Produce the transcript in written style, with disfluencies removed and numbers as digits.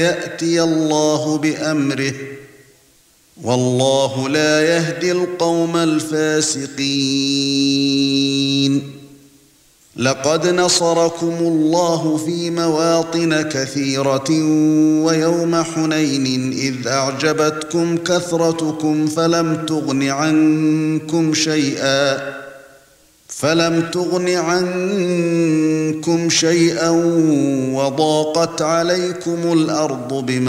يأتي الله بأمره والله لا يهدي القوم الفاسقين لقد نصركم الله في مواطن كثيرة ويوم حنين إذ أعجبتكم كثرتكم فلم تغن عنكم شيئا وضاقت عليكم الأرض بما